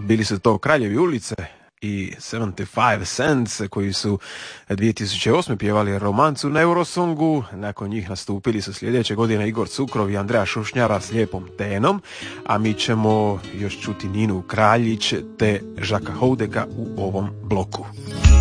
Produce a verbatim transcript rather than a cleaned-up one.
Bili su to Kraljevi ulice i sedamdeset pet Cents koji su dvije tisuće osme pjevali romancu na Eurosongu. Nakon njih nastupili su sljedeće godine Igor Cukrov i Andreja Šušnjara s Lijepom tenom, a mi ćemo još čuti Ninu Kraljić te Žaka Houdeka u ovom bloku.